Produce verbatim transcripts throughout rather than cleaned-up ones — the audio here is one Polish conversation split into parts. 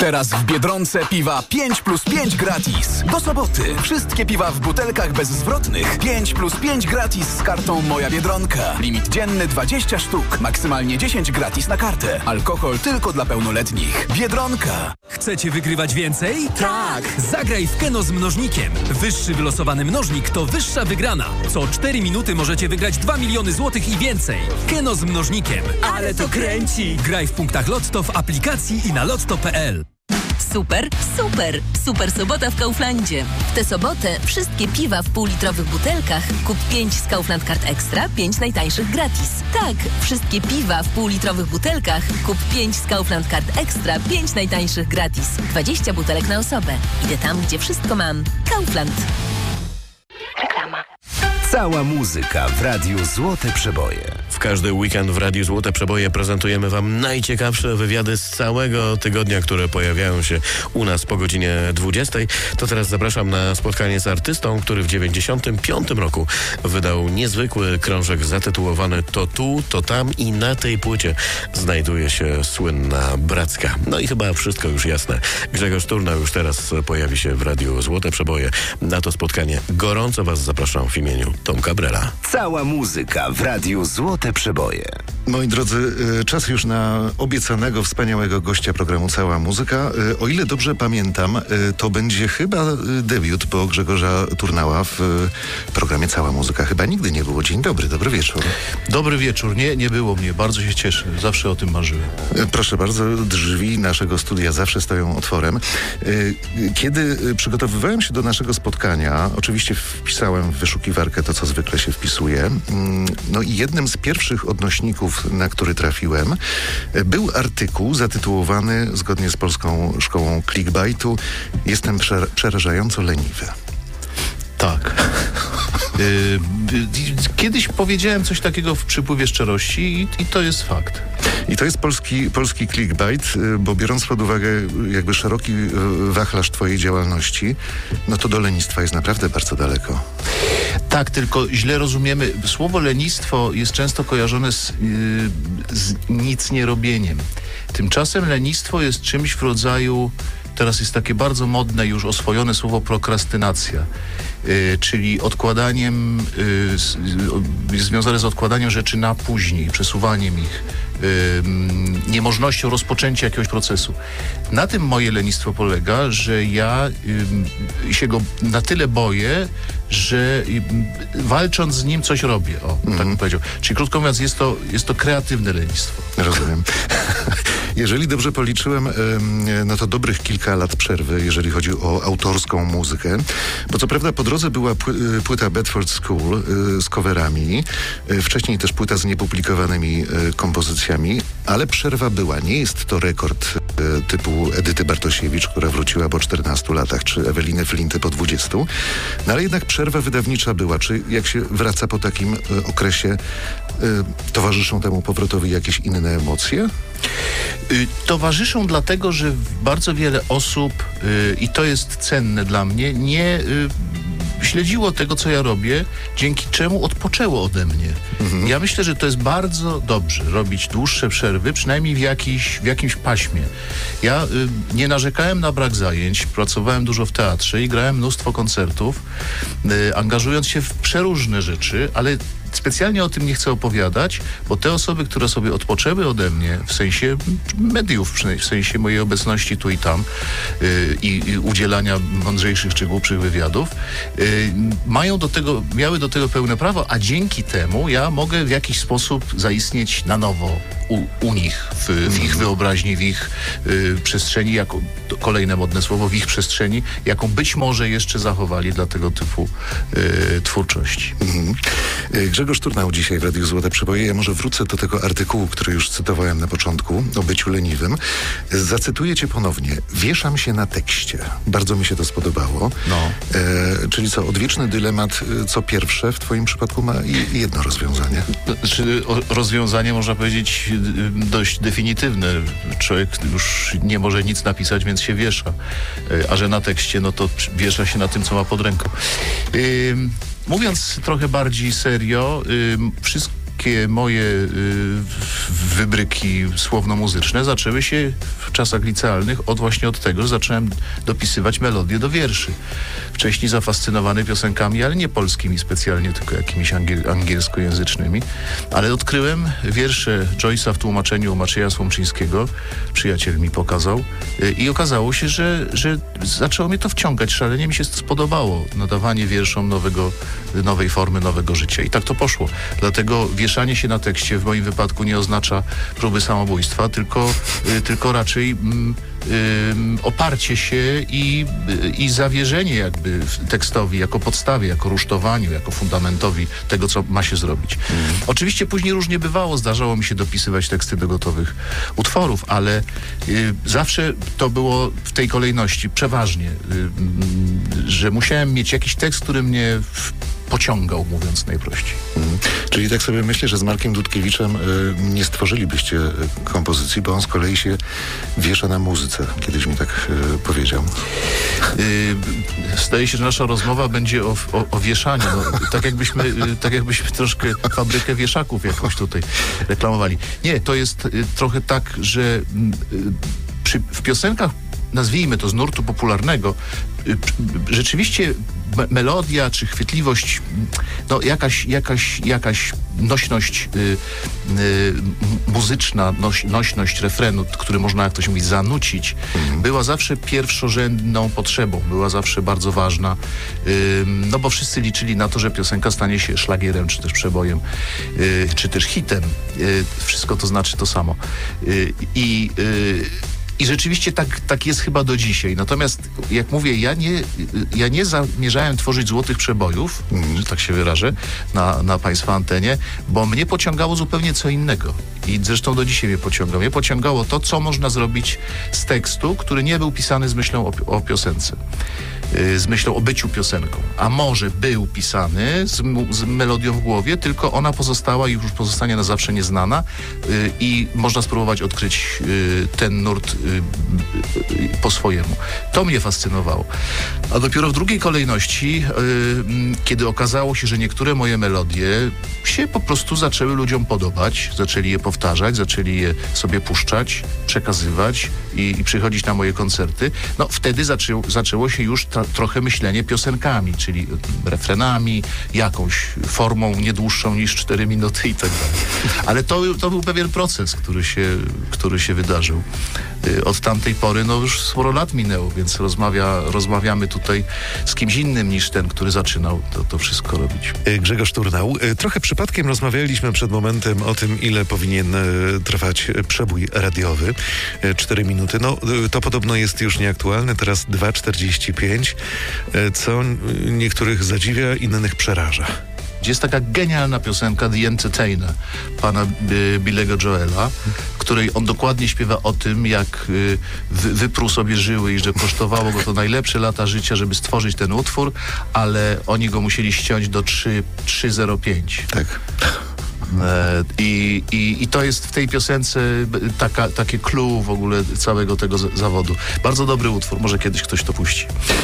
Teraz w Biedronce piwa pięć plus pięć gratis. Do soboty wszystkie piwa w butelkach bezzwrotnych pięć plus pięć gratis z kartą Moja Biedronka. Limit dzienny dwadzieścia sztuk, maksymalnie dziesięć gratis na kartę. Alkohol tylko dla pełnoletnich. Biedronka. Chcecie wygrywać więcej? Tak! Zagraj w Keno z mnożnikiem. Wyższy wylosowany mnożnik to wyższa wygrana. Co cztery minuty możecie wygrać dwa miliony złotych i więcej. Keno z mnożnikiem. Ale to kręci! Graj w punktach Lotto w aplikacji i na lotto kropka pe el. Super, super! Super sobota w Kauflandzie. W tę sobotę wszystkie piwa w półlitrowych butelkach kup pięć z Kaufland Card Extra, pięć najtańszych gratis. Tak, wszystkie piwa w półlitrowych butelkach kup pięć z Kaufland Card Extra, pięć najtańszych gratis. dwadzieścia butelek na osobę. Idę tam, gdzie wszystko mam. Kaufland. Reklama. Cała muzyka w Radiu Złote Przeboje. W każdy weekend w Radiu Złote Przeboje prezentujemy Wam najciekawsze wywiady z całego tygodnia, które pojawiają się u nas po godzinie dwudziestej. To teraz zapraszam na spotkanie z artystą, który w dziewięćdziesiątym piątym roku wydał niezwykły krążek zatytułowany To tu, to tam i na tej płycie znajduje się słynna Bracka. No i chyba wszystko już jasne. Grzegorz Turnał już teraz pojawi się w Radiu Złote Przeboje. Na to spotkanie gorąco Was zapraszam w imieniu Tomka Brela. Cała muzyka w Radiu Złote Przeboje. Moi drodzy, czas już na obiecanego, wspaniałego gościa programu Cała Muzyka. O ile dobrze pamiętam, to będzie chyba debiut, bo Grzegorza Turnała w programie Cała Muzyka chyba nigdy nie było. Dzień dobry, dobry wieczór. Dobry wieczór. Nie, nie było mnie. Bardzo się cieszę. Zawsze o tym marzyłem. Proszę bardzo, drzwi naszego studia zawsze stoją otworem. Kiedy przygotowywałem się do naszego spotkania, oczywiście wpisałem w wyszukiwarkę to, co zwykle się wpisuje. No i jednym z pierwszych odnośników, na który trafiłem, był artykuł zatytułowany, zgodnie z Polską Szkołą Clickbaitu, Jestem prze- przerażająco leniwy. Tak. Kiedyś powiedziałem coś takiego w przypływie szczerości i, i to jest fakt. I to jest polski, polski clickbait, bo biorąc pod uwagę jakby szeroki wachlarz twojej działalności, no to do lenistwa jest naprawdę bardzo daleko. Tak, tylko źle rozumiemy. Słowo lenistwo jest często kojarzone z, yy, z nic nie robieniem. Tymczasem lenistwo jest czymś w rodzaju, teraz jest takie bardzo modne, już oswojone słowo prokrastynacja, yy, czyli odkładaniem, yy, związane z odkładaniem rzeczy na później, przesuwaniem ich, yy, niemożnością rozpoczęcia jakiegoś procesu. Na tym moje lenistwo polega, że ja yy, się go na tyle boję, że walcząc z nim coś robię. O, mm. tak bym powiedział. Czyli krótko mówiąc, jest to, jest to kreatywne lenistwo. Rozumiem. Jeżeli dobrze policzyłem, no to dobrych kilka lat przerwy, jeżeli chodzi o autorską muzykę, bo co prawda po drodze była płyta Bedford School z coverami, wcześniej też płyta z niepublikowanymi kompozycjami, ale przerwa była. Nie jest to rekord typu Edyty Bartosiewicz, która wróciła po czternastu latach, czy Eweliny Flinty po dwudziestu, no ale jednak przerwa wydawnicza była. Czy jak się wraca po takim y, okresie, y, towarzyszą temu powrotowi jakieś inne emocje? Y, towarzyszą dlatego, że bardzo wiele osób, y, i to jest cenne dla mnie, nie y, śledziło tego, co ja robię, dzięki czemu odpoczęło ode mnie. Mhm. Ja myślę, że to jest bardzo dobrze robić dłuższe przerwy, przynajmniej w, jakiś, w jakimś paśmie. Ja y, nie narzekałem na brak zajęć, pracowałem dużo w teatrze i grałem mnóstwo koncertów, y, angażując się w przeróżne rzeczy, ale specjalnie o tym nie chcę opowiadać, bo te osoby, które sobie odpoczęły ode mnie, w sensie mediów, w sensie mojej obecności tu i tam yy, i udzielania mądrzejszych czy głupszych wywiadów, yy, mają do tego, miały do tego pełne prawo, a dzięki temu ja mogę w jakiś sposób zaistnieć na nowo u, u nich, w, w ich wyobraźni, w ich yy, przestrzeni, jako kolejne modne słowo, w ich przestrzeni, jaką być może jeszcze zachowali dla tego typu yy, twórczości. Mhm. Grzegorz Turnał dzisiaj w Radiu Złote Przeboje. Ja może wrócę do tego artykułu, który już cytowałem na początku, o byciu leniwym. Zacytuję cię ponownie. Wieszam się na tekście. Bardzo mi się to spodobało. No. E, czyli co, odwieczny dylemat, co pierwsze w twoim przypadku ma jedno rozwiązanie. Znaczy, rozwiązanie można powiedzieć dość definitywne. Człowiek już nie może nic napisać, więc się wiesza. A że na tekście, no to wiesza się na tym, co ma pod ręką. Yy, Mówiąc trochę bardziej serio, yy, wszystko wszystkie moje y, wybryki słowno-muzyczne zaczęły się w czasach licealnych od właśnie od tego, że zacząłem dopisywać melodie do wierszy. Wcześniej zafascynowany piosenkami, ale nie polskimi specjalnie, tylko jakimiś angiel- angielskojęzycznymi. Ale odkryłem wiersze Joyce'a w tłumaczeniu Macieja Słomczyńskiego. Przyjaciel mi pokazał. Y, I okazało się, że, że zaczęło mnie to wciągać. Szalenie mi się spodobało nadawanie wierszom nowego, nowej formy, nowego życia. I tak to poszło. Dlatego wieszanie się na tekście w moim wypadku nie oznacza próby samobójstwa, tylko, y, tylko raczej mm, y, oparcie się i, y, i zawierzenie jakby tekstowi jako podstawie, jako rusztowaniu, jako fundamentowi tego, co ma się zrobić. Mm. Oczywiście później różnie bywało. Zdarzało mi się dopisywać teksty do gotowych utworów, ale y, zawsze to było w tej kolejności przeważnie, y, że musiałem mieć jakiś tekst, który mnie w, pociągał, mówiąc najprościej. Hmm. Czyli tak sobie myślę, że z Markiem Dudkiewiczem y, nie stworzylibyście y, kompozycji, bo on z kolei się wiesza na muzyce. Kiedyś mi tak y, powiedział. Y, zdaje się, że nasza rozmowa będzie o, o, o wieszaniu. No, tak, jakbyśmy, y, tak jakbyśmy troszkę fabrykę wieszaków jakąś tutaj reklamowali. Nie, to jest y, trochę tak, że y, przy, w piosenkach, nazwijmy to z nurtu popularnego, y, rzeczywiście me- melodia czy chwytliwość, no jakaś, jakaś, jakaś nośność y, y, muzyczna, noś, nośność refrenu, który można, jak to się mówi, zanucić, mm. była zawsze pierwszorzędną potrzebą, była zawsze bardzo ważna, y, no bo wszyscy liczyli na to, że piosenka stanie się szlagierem, czy też przebojem, y, czy też hitem. Y, wszystko to znaczy to samo. Y, I y, I rzeczywiście tak, tak jest chyba do dzisiaj. Natomiast, jak mówię, ja nie, ja nie zamierzałem tworzyć złotych przebojów, mm. że tak się wyrażę, na, na państwa antenie, bo mnie pociągało zupełnie co innego. I zresztą do dzisiaj mnie pociąga. Mnie pociągało to, co można zrobić z tekstu, który nie był pisany z myślą o, o piosence. Z myślą o byciu piosenką. A może był pisany z, z melodią w głowie, tylko ona pozostała i już pozostanie na zawsze nieznana yy, i można spróbować odkryć yy, ten nurt yy, yy, po swojemu. To mnie fascynowało. A dopiero w drugiej kolejności, yy, kiedy okazało się, że niektóre moje melodie się po prostu zaczęły ludziom podobać, zaczęli je powtarzać, zaczęli je sobie puszczać, przekazywać i, i przychodzić na moje koncerty, no wtedy zaczę, zaczęło się już ta, trochę myślenie piosenkami, czyli refrenami, jakąś formą nie dłuższą niż cztery minuty i tak dalej. Ale to, to był pewien proces, który się, który się wydarzył. Od tamtej pory no już sporo lat minęło, więc rozmawia, rozmawiamy tutaj z kimś innym niż ten, który zaczynał to, to wszystko robić. Grzegorz Turnał. Trochę przypadkiem rozmawialiśmy przed momentem o tym, ile powinien trwać przebój radiowy. Cztery minuty. No to podobno jest już nieaktualne. Teraz dwa czterdzieści pięć, co niektórych zadziwia, innych przeraża. Jest taka genialna piosenka The Entertainer pana y, Billego Joela, w której on dokładnie śpiewa o tym, jak y, wy, wypruł sobie żyły i że kosztowało go to najlepsze lata życia, żeby stworzyć ten utwór, ale oni go musieli ściąć do trzy zero pięć. Tak. E, i, i, I to jest w tej piosence taka, takie clue w ogóle całego tego z, zawodu. Bardzo dobry utwór, może kiedyś ktoś to puści.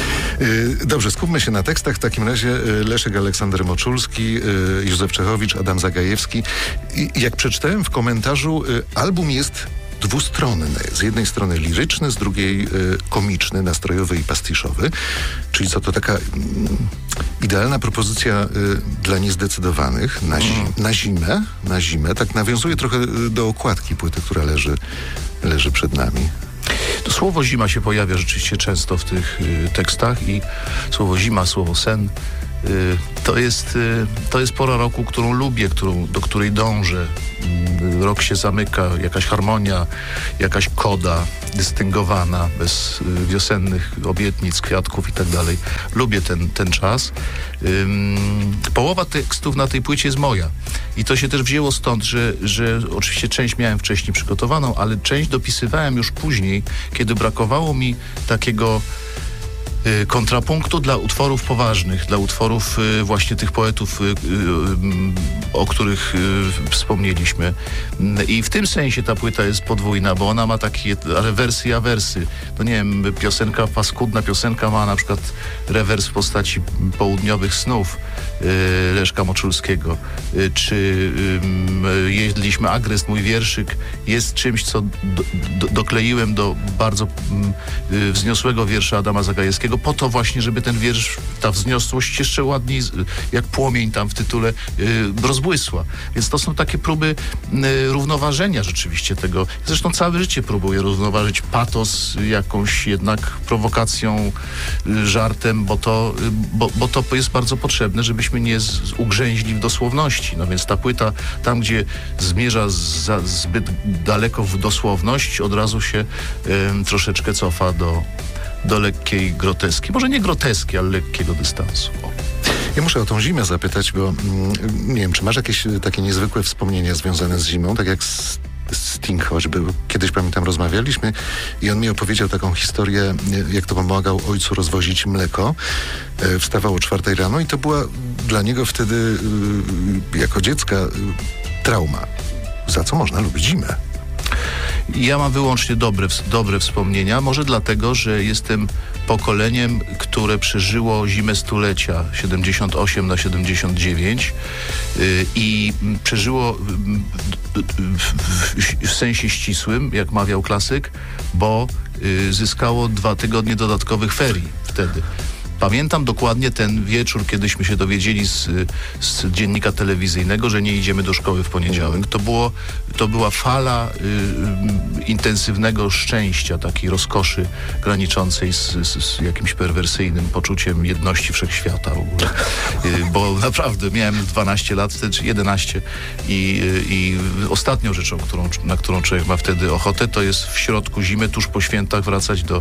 Yy, dobrze, skupmy się na tekstach. W takim razie yy, Leszek Aleksander Moczulski, yy, Józef Czechowicz, Adam Zagajewski. I, jak przeczytałem w komentarzu, yy, album jest dwustronny. Z jednej strony liryczny, z drugiej y, komiczny, nastrojowy i pastiszowy. Czyli co, to taka y, idealna propozycja y, dla niezdecydowanych na, zi- na zimę, na zimę. Tak nawiązuje trochę y, do okładki płyty, która leży, leży przed nami. To słowo zima się pojawia rzeczywiście często w tych y, tekstach i słowo zima, słowo sen. Y, to, jest, y, to jest pora roku, którą lubię, którą, do której dążę. Y, rok się zamyka, jakaś harmonia, jakaś koda dystyngowana, bez y, wiosennych obietnic, kwiatków i tak dalej. Lubię ten, ten czas. Y, połowa tekstów na tej płycie jest moja. I to się też wzięło stąd, że, że oczywiście część miałem wcześniej przygotowaną, ale część dopisywałem już później, kiedy brakowało mi takiego kontrapunktu dla utworów poważnych, dla utworów y, właśnie tych poetów, y, y, o których y, wspomnieliśmy. I w tym sensie ta płyta jest podwójna, bo ona ma takie rewersy i awersy. To nie wiem, piosenka, paskudna piosenka ma na przykład rewers w postaci południowych snów. y, Leszka Moczulskiego, y, czy y, jedliśmy Agrest, mój wierszyk, jest czymś, co do, do, dokleiłem do bardzo y, wzniosłego wiersza Adama Zagajewskiego, po to właśnie, żeby ten wiersz, ta wzniosłość jeszcze ładniej, jak płomień tam w tytule, y, rozbłysła. Więc to są takie próby y, równoważenia rzeczywiście tego. Zresztą całe życie próbuję równoważyć patos jakąś jednak prowokacją, y, żartem, bo to, y, bo, bo to jest bardzo potrzebne, żebyśmy nie z, ugrzęźli w dosłowności. No więc ta płyta, tam gdzie zmierza za, zbyt daleko w dosłowność, od razu się y, troszeczkę cofa do, do lekkiej groteski. Może nie groteski, ale lekkiego dystansu. O. Ja muszę o tą zimę zapytać, bo mm, nie wiem, czy masz jakieś takie niezwykłe wspomnienia związane z zimą, tak jak z Sting choćby. Kiedyś, pamiętam, rozmawialiśmy i on mi opowiedział taką historię, jak to pomagał ojcu rozwozić mleko. E, wstawał o czwartej rano i to była dla niego wtedy y, jako dziecka y, trauma. Za co można lubić zimę? Ja mam wyłącznie dobre, dobre wspomnienia, może dlatego, że jestem pokoleniem, które przeżyło zimę stulecia siedemdziesiąt osiem na siedemdziesiąt dziewięć yy, i przeżyło w, w, w sensie ścisłym, jak mawiał klasyk, bo yy, zyskało dwa tygodnie dodatkowych ferii wtedy. Pamiętam dokładnie ten wieczór, kiedyśmy się dowiedzieli z, z dziennika telewizyjnego, że nie idziemy do szkoły w poniedziałek. To, było, to była fala y, intensywnego szczęścia, takiej rozkoszy graniczącej z, z, z jakimś perwersyjnym poczuciem jedności wszechświata w ogóle. Y, bo naprawdę miałem dwanaście lat wtedy, czy jedenaście i, y, i ostatnią rzeczą, którą, na którą człowiek ma wtedy ochotę, to jest w środku zimy, tuż po świętach wracać do,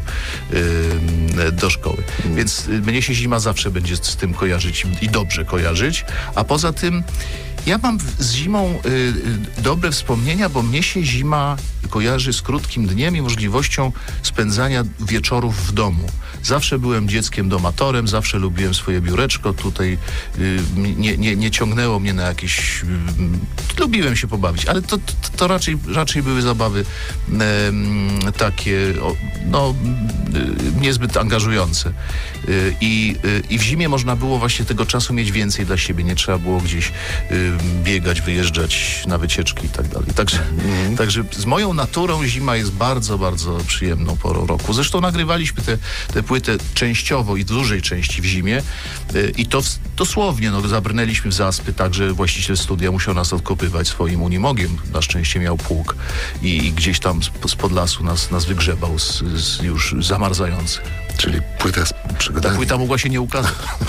y, do szkoły. Mm. Więc y, mnie się zima zawsze będzie z tym kojarzyć i dobrze kojarzyć, a poza tym ja mam z zimą y, y, dobre wspomnienia, bo mnie się zima kojarzy z krótkim dniem i możliwością spędzania wieczorów w domu. Zawsze byłem dzieckiem domatorem, zawsze lubiłem swoje biureczko, tutaj y, nie, nie, nie ciągnęło mnie na jakieś... Y, lubiłem się pobawić, ale to, to, to raczej, raczej były zabawy y, takie o, no, y, niezbyt angażujące. Y, i, y, I w zimie można było właśnie tego czasu mieć więcej dla siebie, nie trzeba było gdzieś y, biegać, wyjeżdżać na wycieczki i tak dalej. Także, mm. także z moją naturą zima jest bardzo, bardzo przyjemną porą roku. Zresztą nagrywaliśmy tę te, te płytę częściowo i w dużej części w zimie yy, i to w, dosłownie no, zabrnęliśmy w zaspy, tak, że właściciel studia musiał nas odkopywać swoim unimogiem. Na szczęście miał pług i, i gdzieś tam spod lasu nas, nas wygrzebał z, z już zamarzających. Czyli płyta z przygodami. Ta płyta mogła się nie ukazać.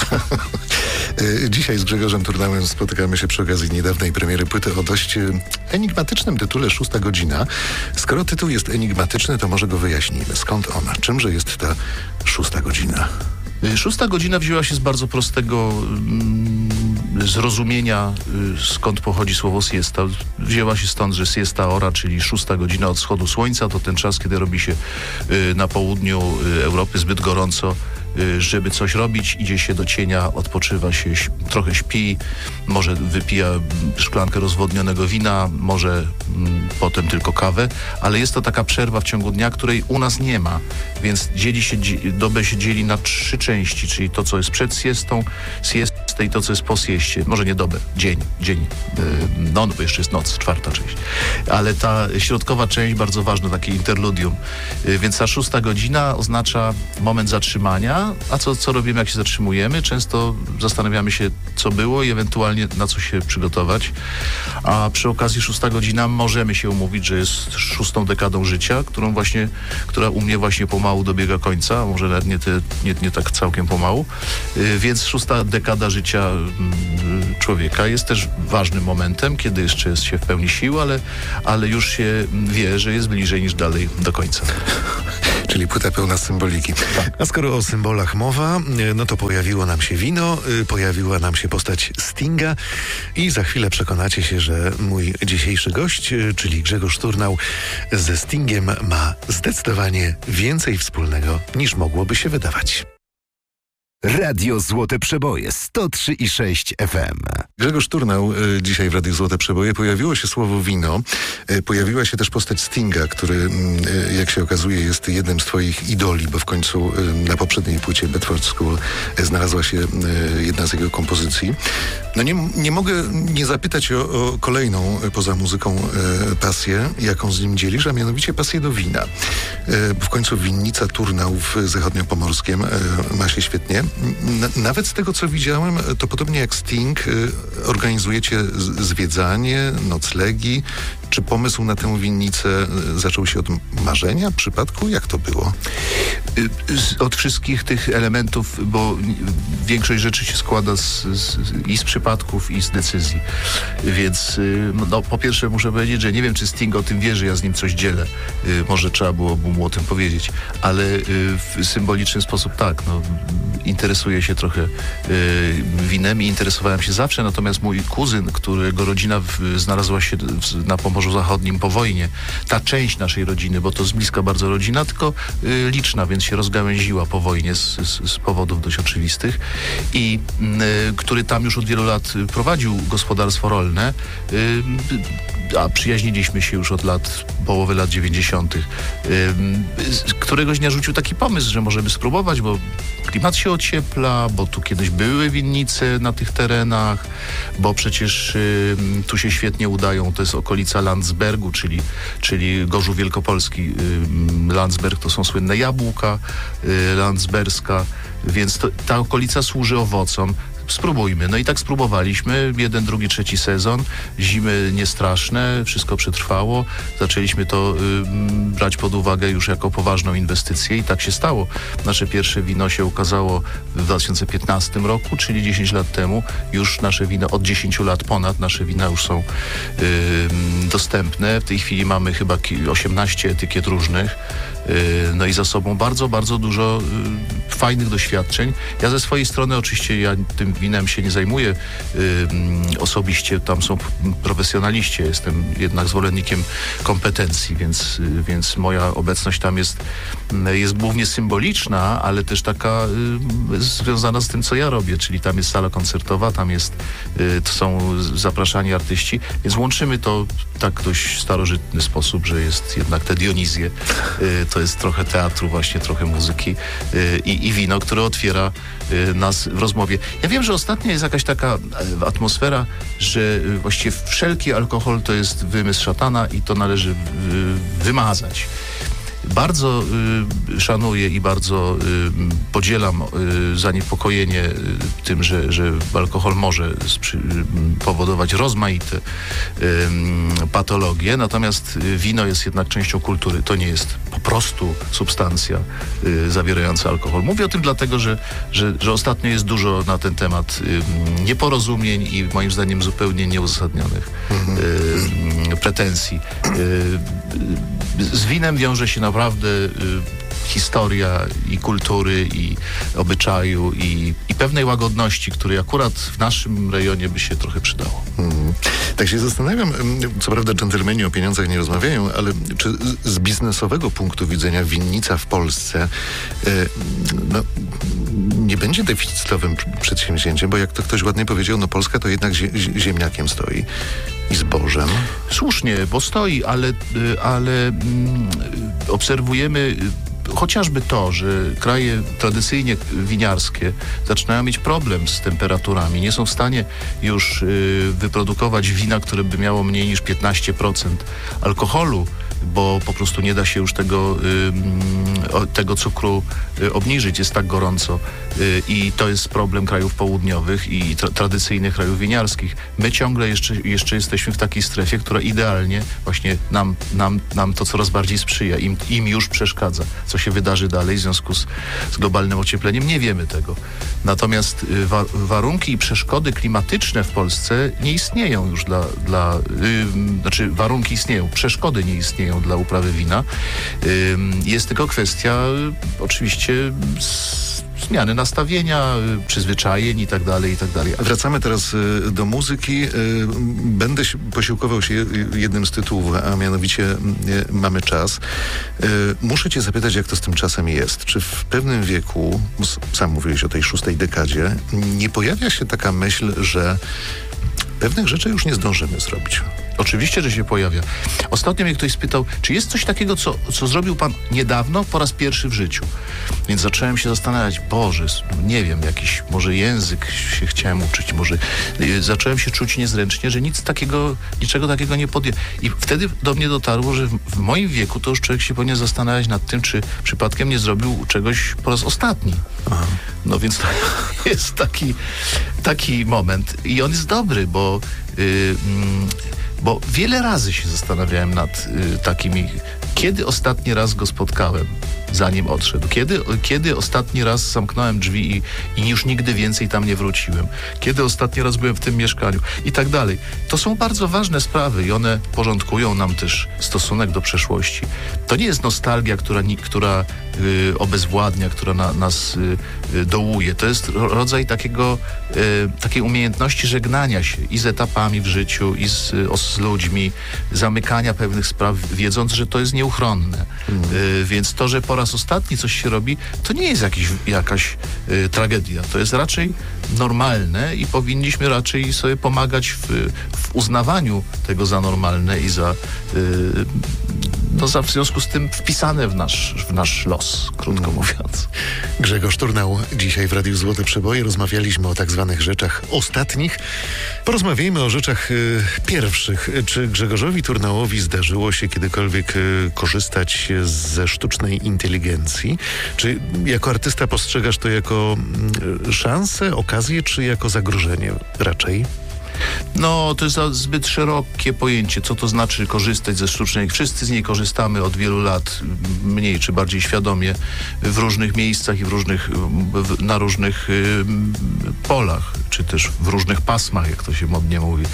Dzisiaj z Grzegorzem Turnałem spotykamy się przy okazji niedawnej premiery płyty o dość enigmatycznym tytule Szósta godzina. Skoro tytuł jest enigmatyczny, to może go wyjaśnijmy. Skąd ona? Czymże jest ta szósta godzina? Szósta godzina wzięła się z bardzo prostego mm, zrozumienia, y, skąd pochodzi słowo siesta. Wzięła się stąd, że siesta ora, czyli szósta godzina od wschodu słońca, to ten czas, kiedy robi się y, na południu y, Europy zbyt gorąco, y, żeby coś robić, idzie się do cienia, odpoczywa się, śp- trochę śpi, może wypija szklankę rozwodnionego wina, może mm, potem tylko kawę, ale jest to taka przerwa w ciągu dnia, której u nas nie ma, więc dzieli się, dobę się dzieli na trzy części, czyli to, co jest przed siestą, siestę i to, co jest po sieście. Może nie dobę, dzień, dzień. Yy, no, no, bo jeszcze jest noc, czwarta część. Ale ta środkowa część bardzo ważna, takie interludium. Yy, więc ta szósta godzina oznacza moment zatrzymania, a co, co robimy, jak się zatrzymujemy? Często zastanawiamy się, co było i ewentualnie na co się przygotować. A przy okazji szósta godzina możemy się umówić, że jest szóstą dekadą życia, którą właśnie, która u mnie właśnie pomału dobiega końca, może nawet nie, te, nie, nie tak całkiem pomału. Yy, więc szósta dekada życia yy, człowieka jest też ważnym momentem, kiedy jeszcze jest się w pełni sił, ale, ale już się wie, że jest bliżej niż dalej do końca. Czyli płyta pełna symboliki. A skoro o symbolach mowa, no to pojawiło nam się wino, pojawiła nam się postać Stinga i za chwilę przekonacie się, że mój dzisiejszy gość, czyli Grzegorz Turnał, ze Stingiem ma zdecydowanie więcej wspólnego, niż mogłoby się wydawać. Radio Złote Przeboje sto trzy i sześć F M. Grzegorz Turnał y, dzisiaj w Radiu Złote Przeboje. Pojawiło się słowo wino. Y, pojawiła się też postać Stinga, który y, jak się okazuje jest jednym z twoich idoli, bo w końcu y, na poprzedniej płycie Bedford School y, znalazła się y, jedna z jego kompozycji. No nie, nie mogę nie zapytać o, o kolejną y, poza muzyką y, pasję, jaką z nim dzielisz, a mianowicie pasję do wina. Y, w końcu winnica Turnał w Zachodniopomorskiem y, ma się świetnie. Na, nawet z tego, co widziałem, to podobnie jak Sting, y, organizujecie z, zwiedzanie, noclegi. Czy pomysł na tę winnicę y, zaczął się od marzenia, przypadku? Jak to było? Z, od wszystkich tych elementów, bo większość rzeczy się składa z, z, i z przypadków, i z decyzji. Więc y, no, po pierwsze muszę powiedzieć, że nie wiem, czy Sting o tym wie, że ja z nim coś dzielę. Y, może trzeba było mu o tym powiedzieć. Ale y, w symboliczny sposób tak, no, interesuję się trochę y, winem i interesowałem się zawsze, natomiast mój kuzyn, którego rodzina w, znalazła się w, na Pomorzu Zachodnim po wojnie, ta część naszej rodziny, bo to z bliska bardzo rodzina, tylko y, liczna, więc się rozgałęziła po wojnie z, z, z powodów dość oczywistych i y, który tam już od wielu lat prowadził gospodarstwo rolne, y, a przyjaźniliśmy się już od lat, połowy lat dziewięćdziesiątych. Y, któregoś dnia rzucił taki pomysł, że możemy spróbować, bo klimat się ociepla, bo tu kiedyś były winnice na tych terenach, bo przecież y, tu się świetnie udają, to jest okolica Landsbergu, czyli, czyli Gorzów Wielkopolski. Y, Landsberg to są słynne jabłka, y, landsberska, więc to, ta okolica służy owocom. Spróbujmy. No i tak spróbowaliśmy. Jeden, drugi, trzeci sezon. Zimy niestraszne. Wszystko przetrwało. Zaczęliśmy to y, brać pod uwagę już jako poważną inwestycję i tak się stało. Nasze pierwsze wino się ukazało w dwa tysiące piętnastym roku, czyli dziesięć lat temu. Już nasze wino od dziesięciu lat ponad. Nasze wina już są y, dostępne. W tej chwili mamy chyba osiemnaście etykiet różnych. No i za sobą bardzo, bardzo dużo y, fajnych doświadczeń. Ja ze swojej strony oczywiście ja tym winem się nie zajmuję y, osobiście, tam są profesjonaliści, jestem jednak zwolennikiem kompetencji, więc, y, więc moja obecność tam jest, y, jest głównie symboliczna, ale też taka y, związana z tym, co ja robię, czyli tam jest sala koncertowa, tam jest, y, to są zapraszani artyści, więc łączymy to w tak dość starożytny sposób, że jest jednak te Dionizje, y, to jest trochę teatru właśnie, trochę muzyki y, i wino, które otwiera y, nas w rozmowie. Ja wiem, że ostatnio jest jakaś taka y, atmosfera, że y, właściwie wszelki alkohol to jest wymysł szatana i to należy y, wymazać. Bardzo y, szanuję i bardzo y, podzielam y, zaniepokojenie y, tym, że, że alkohol może sprzy, y, powodować rozmaite y, patologie, natomiast y, wino jest jednak częścią kultury. To nie jest po prostu substancja y, zawierająca alkohol. Mówię o tym dlatego, że, że, że ostatnio jest dużo na ten temat y, nieporozumień i moim zdaniem zupełnie nieuzasadnionych y, pretensji. Y, z winem wiąże się naprawdę y, historia i kultury, i obyczaju, i, i pewnej łagodności, której akurat w naszym rejonie by się trochę przydało. Hmm. Tak się zastanawiam, co prawda dżentelmeni o pieniądzach nie rozmawiają, ale czy z biznesowego punktu widzenia winnica w Polsce y, no, nie będzie deficytowym przedsięwzięciem, bo jak to ktoś ładnie powiedział, no Polska to jednak zie, ziemniakiem stoi i zbożem. Słusznie, bo stoi, ale, ale mm, obserwujemy chociażby to, że kraje tradycyjnie winiarskie zaczynają mieć problem z temperaturami. Nie są w stanie już y, wyprodukować wina, które by miało mniej niż piętnaście procent alkoholu, bo po prostu nie da się już tego, y, tego cukru y, obniżyć. Jest tak gorąco. Y, I to jest problem krajów południowych i tra- tradycyjnych krajów winiarskich. My ciągle jeszcze, jeszcze jesteśmy w takiej strefie, która idealnie właśnie nam, nam, nam to coraz bardziej sprzyja. Im, im już przeszkadza. Co się wydarzy dalej w związku z, z globalnym ociepleniem, nie wiemy tego. Natomiast y, wa- warunki i przeszkody klimatyczne w Polsce nie istnieją już dla... dla y, znaczy warunki istnieją, przeszkody nie istnieją dla uprawy wina. Y, jest tylko kwestia y, oczywiście s- zmiany nastawienia, y, przyzwyczajeń i tak dalej, i tak dalej. Wracamy teraz y, do muzyki. Y, będę się, posiłkował się jednym z tytułów, a mianowicie y, Mamy czas. Y, muszę cię zapytać, jak to z tym czasem jest. Czy w pewnym wieku, sam mówiłeś o tej szóstej dekadzie, nie pojawia się taka myśl, że pewnych rzeczy już nie zdążymy zrobić? Oczywiście, że się pojawia. Ostatnio mnie ktoś spytał, czy jest coś takiego, co, co zrobił pan niedawno, po raz pierwszy w życiu. Więc zacząłem się zastanawiać, Boże, nie wiem, jakiś może język się chciałem uczyć, może y, zacząłem się czuć niezręcznie, że nic takiego, niczego takiego nie podjąłem. I wtedy do mnie dotarło, że w, w moim wieku to już człowiek się powinien zastanawiać nad tym, czy przypadkiem nie zrobił czegoś po raz ostatni. Aha. No więc to jest taki, taki moment i on jest dobry, bo y, mm, Bo wiele razy się zastanawiałem nad y, takimi, kiedy ostatni raz go spotkałem, zanim odszedł. Kiedy, kiedy ostatni raz zamknąłem drzwi i, i już nigdy więcej tam nie wróciłem. Kiedy ostatni raz byłem w tym mieszkaniu i tak dalej. To są bardzo ważne sprawy i one porządkują nam też stosunek do przeszłości. To nie jest nostalgia, która, która y, obezwładnia, która na, nas y, y, dołuje. To jest rodzaj takiego, y, takiej umiejętności żegnania się i z etapami w życiu, i z, o, z ludźmi, zamykania pewnych spraw, wiedząc, że to jest nieuchronne. Mm. Y, więc to, że po raz ostatni coś się robi, to nie jest jakiś, jakaś y, tragedia. To jest raczej normalne i powinniśmy raczej sobie pomagać w, w uznawaniu tego za normalne i za, y, no za w związku z tym wpisane w nasz, w nasz los, krótko mm. mówiąc. Grzegorz Turnał dzisiaj w Radiu Złote Przeboje. Rozmawialiśmy o tak zwanych rzeczach ostatnich. Porozmawiajmy o rzeczach y, pierwszych. Czy Grzegorzowi Turnałowi zdarzyło się kiedykolwiek y, korzystać ze sztucznej inteligencji? Czy jako artysta postrzegasz to jako y, szansę, okazję, czy jako zagrożenie raczej? No, to jest zbyt szerokie pojęcie, co to znaczy korzystać ze sztucznej. Wszyscy z niej korzystamy od wielu lat, mniej czy bardziej świadomie, w różnych miejscach i w różnych, w, na różnych y, polach, czy też w różnych pasmach, jak to się modnie mówi.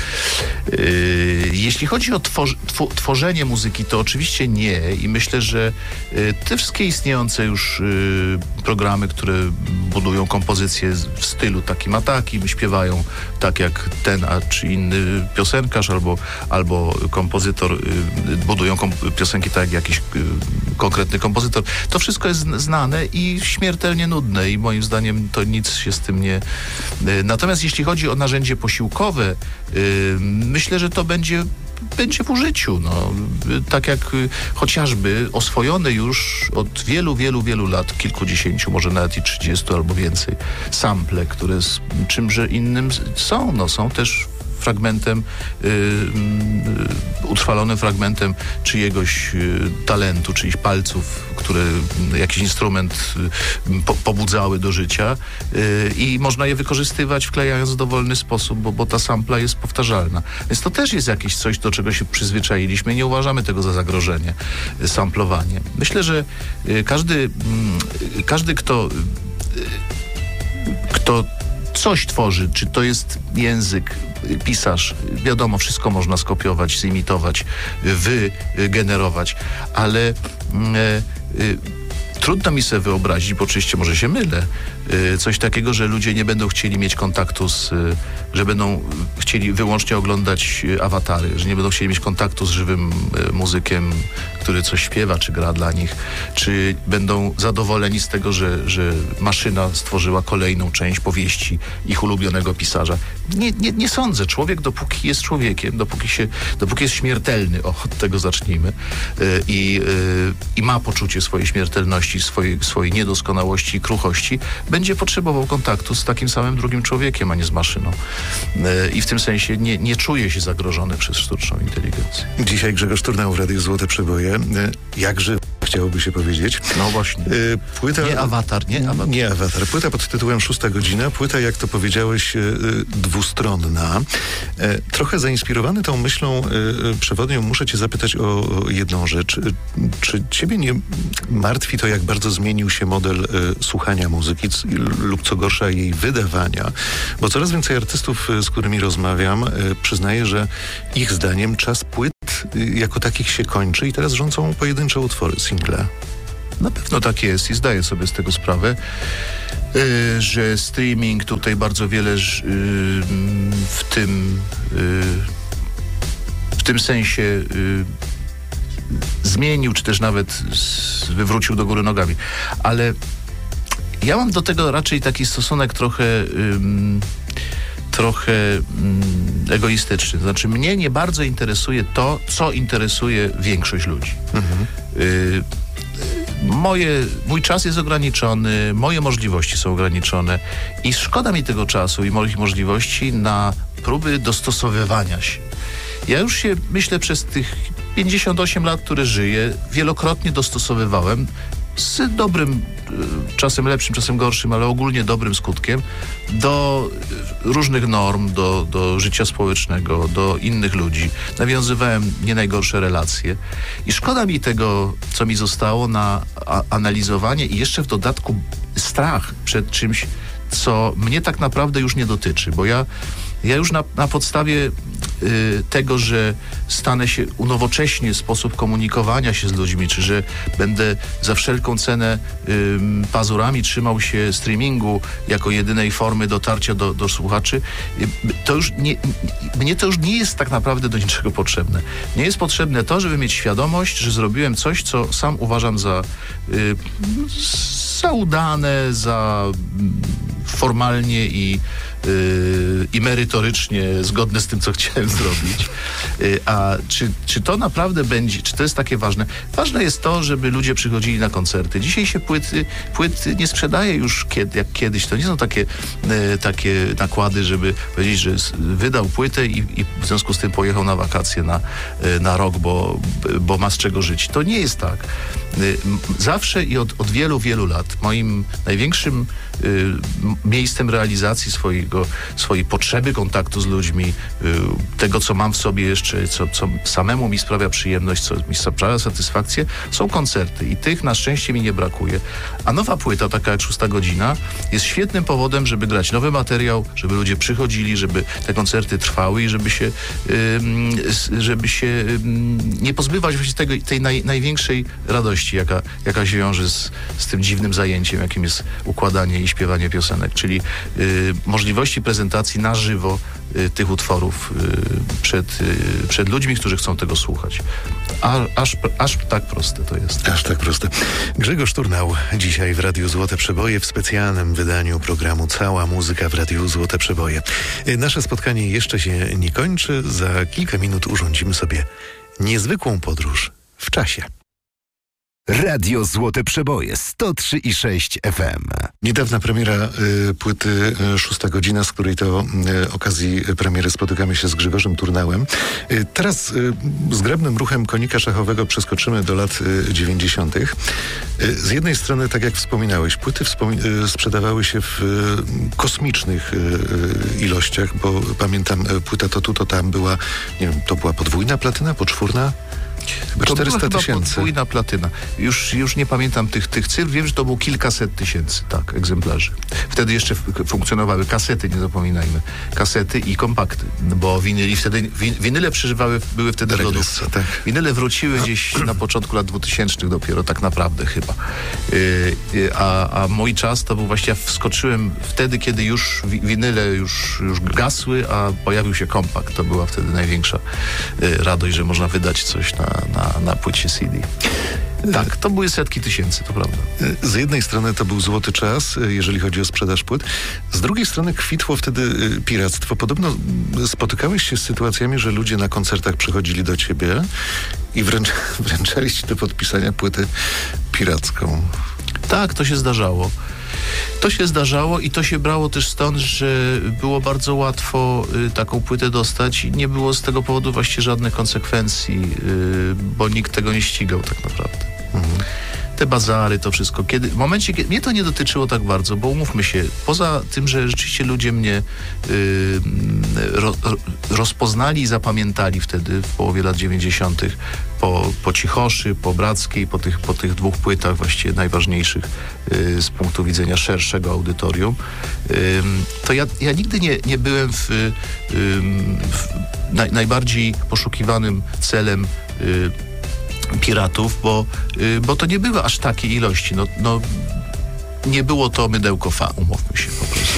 Y, jeśli chodzi o twor, tw, tworzenie muzyki, to oczywiście nie i myślę, że y, te wszystkie istniejące już y, programy, które budują kompozycje w stylu takim a takim, śpiewają tak jak ten a czy inny piosenkarz albo, albo kompozytor y, budują komp- piosenki tak jak jakiś y, konkretny kompozytor. To wszystko jest znane i śmiertelnie nudne i moim zdaniem to nic się z tym nie... Y, natomiast jeśli chodzi o narzędzie posiłkowe, y, myślę, że to będzie będzie w użyciu, no. Tak jak y, chociażby oswojone już od wielu, wielu, wielu lat, kilkudziesięciu, może nawet i trzydziestu albo więcej, sample, które z czymże innym są, no są też fragmentem, y, y, utrwalonym fragmentem czyjegoś y, talentu, czyichś palców, które y, jakiś instrument y, po, pobudzały do życia y, i można je wykorzystywać, wklejając w dowolny sposób, bo, bo ta sampla jest powtarzalna. Więc to też jest jakieś coś, do czego się przyzwyczailiśmy. Nie uważamy tego za zagrożenie, y, samplowanie. Myślę, że y, każdy, y, każdy, kto y, kto coś tworzy, czy to jest język, pisarz, wiadomo, wszystko można skopiować, zimitować, wygenerować, ale e, e, trudno mi sobie wyobrazić, bo oczywiście może się mylę, coś takiego, że ludzie nie będą chcieli mieć kontaktu z, że będą chcieli wyłącznie oglądać awatary, że nie będą chcieli mieć kontaktu z żywym muzykiem, który coś śpiewa, czy gra dla nich, czy będą zadowoleni z tego, że, że maszyna stworzyła kolejną część powieści ich ulubionego pisarza. Nie, nie, nie sądzę. Człowiek, dopóki jest człowiekiem, dopóki, się, dopóki jest śmiertelny, o, od tego zacznijmy, i, yy, i ma poczucie swojej śmiertelności, swojej, swojej niedoskonałości i kruchości, będzie potrzebował kontaktu z takim samym drugim człowiekiem, a nie z maszyną. Yy, I w tym sensie nie, nie czuje się zagrożony przez sztuczną inteligencję. Dzisiaj Grzegorz Turnał w Radiu Złote Przeboje. Yy, jakże chciałoby się powiedzieć. No właśnie. Yy, płyta, nie awatar, nie awatar. Nie awatar. Płyta pod tytułem Szósta godzina. Płyta, jak to powiedziałeś, yy, dwustronna. Yy, trochę zainspirowany tą myślą yy, przewodnią muszę cię zapytać o, o jedną rzecz. Yy, czy ciebie nie martwi to, jak bardzo zmienił się model yy, słuchania muzyki c- lub co gorsza jej wydawania? Bo coraz więcej artystów, yy, z którymi rozmawiam, yy, przyznaje, że ich zdaniem czas płyt yy, jako takich się kończy i teraz rządzą pojedyncze utwory, single. Na pewno tak jest i zdaję sobie z tego sprawę, yy, że streaming tutaj bardzo wiele yy, w tym yy, w tym sensie yy, zmienił, czy też nawet z, wywrócił do góry nogami. Ale ja mam do tego raczej taki stosunek trochę ym, trochę ym, egoistyczny. To znaczy mnie nie bardzo interesuje to, co interesuje większość ludzi. Mhm. Y, Moje, mój czas jest ograniczony, moje możliwości są ograniczone i szkoda mi tego czasu i moich możliwości na próby dostosowywania się. Ja już się, myślę, przez tych pięćdziesiąt osiem lat, które żyję, wielokrotnie dostosowywałem z dobrym, czasem lepszym, czasem gorszym, ale ogólnie dobrym skutkiem do różnych norm, do, do życia społecznego, do innych ludzi. Nawiązywałem nie najgorsze relacje i szkoda mi tego, co mi zostało, na a, analizowanie i jeszcze w dodatku strach przed czymś, co mnie tak naprawdę już nie dotyczy, bo ja, ja już na, na podstawie y, tego, że stanę się, unowocześnię sposób komunikowania się z ludźmi, czy że będę za wszelką cenę y, pazurami trzymał się streamingu jako jedynej formy dotarcia do, do słuchaczy, y, to już nie, mnie to już nie jest tak naprawdę do niczego potrzebne. Nie jest potrzebne to, żeby mieć świadomość, że zrobiłem coś, co sam uważam za y, za udane, za formalnie i, yy, i merytorycznie zgodne z tym, co chciałem zrobić. Yy, a czy, czy to naprawdę będzie, czy to jest takie ważne? Ważne jest to, żeby ludzie przychodzili na koncerty. Dzisiaj się płyty, płyty nie sprzedaje już kiedy, jak kiedyś. To nie są takie, yy, takie nakłady, żeby powiedzieć, że wydał płytę i, i w związku z tym pojechał na wakacje na, yy, na rok, bo, bo ma z czego żyć. To nie jest tak. Yy, zawsze i od, od wielu, wielu lat moim największym y, miejscem realizacji swojego, swojej potrzeby kontaktu z ludźmi, y, tego, co mam w sobie jeszcze, co, co samemu mi sprawia przyjemność, co mi sprawia satysfakcję, są koncerty i tych na szczęście mi nie brakuje. A nowa płyta, taka jak Szósta Godzina, jest świetnym powodem, żeby grać nowy materiał, żeby ludzie przychodzili, żeby te koncerty trwały i żeby się, y, żeby się y, nie pozbywać właśnie tego, tej naj, największej radości, jaka, jaka się wiąże z, z tym dziwnym zajęciem, jakim jest układanie i śpiewanie piosenek, czyli y, możliwości prezentacji na żywo y, tych utworów y, przed, y, przed ludźmi, którzy chcą tego słuchać. A, aż, aż tak proste to jest. Aż tak proste. Grzegorz Turnał dzisiaj w Radiu Złote Przeboje w specjalnym wydaniu programu Cała Muzyka w Radiu Złote Przeboje. Y, nasze spotkanie jeszcze się nie kończy. Za kilka minut urządzimy sobie niezwykłą podróż w czasie. Radio Złote Przeboje sto trzy i sześć F M. Niedawna premiera y, płyty y, Szósta Godzina, z której to y, okazji premiery spotykamy się z Grzegorzem Turnałem. Y, teraz y, zgrabnym ruchem konika szachowego przeskoczymy do lat y, dziewięćdziesiątych. Y, z jednej strony, tak jak wspominałeś, płyty wspomi- y, sprzedawały się w y, kosmicznych y, y, ilościach, bo pamiętam, y, płyta To Tu, To Tam była, nie wiem, to była podwójna platyna, poczwórna? Chyba to czterysta była tysięcy. Podwójna platyna. Już, już nie pamiętam tych, tych cyfr. Wiem, że to było kilkaset tysięcy, tak, egzemplarzy. Wtedy jeszcze f- funkcjonowały kasety, nie zapominajmy. Kasety i kompakty, no bo winyli wtedy, win, winyle przeżywały, były wtedy w lodówce. Tak. Winyle wróciły gdzieś na początku lat dwutysięcznych dopiero, tak naprawdę chyba. Yy, yy, a, a mój czas to był właśnie, ja wskoczyłem wtedy, kiedy już wi- winyle już, już gasły, a pojawił się kompakt. To była wtedy największa yy, radość, że można wydać coś na Na, na płycie C D. Tak, to były setki tysięcy, to prawda. Z jednej strony to był złoty czas, jeżeli chodzi o sprzedaż płyt. Z drugiej strony kwitło wtedy piractwo. Podobno spotykałeś się z sytuacjami, że ludzie na koncertach przychodzili do ciebie i wręcz, wręczali ci do podpisania płytę piracką. Tak, to się zdarzało. To się zdarzało i to się brało też stąd, że było bardzo łatwo y, taką płytę dostać i nie było z tego powodu właściwie żadnych konsekwencji, y, bo nikt tego nie ścigał tak naprawdę. Mhm. Te bazary, to wszystko. Kiedy, w momencie, kiedy mnie to nie dotyczyło tak bardzo, bo umówmy się, poza tym, że rzeczywiście ludzie mnie y, ro, rozpoznali i zapamiętali wtedy w połowie lat dziewięćdziesiątych po, po Cichoszy, po Brackiej, po tych, po tych dwóch płytach właściwie najważniejszych y, z punktu widzenia szerszego audytorium, y, to ja, ja nigdy nie, nie byłem w, y, w naj, najbardziej poszukiwanym celem y, piratów, bo, y, bo to nie były aż takie ilości. No, no, nie było to mydełko fa, umówmy się po prostu.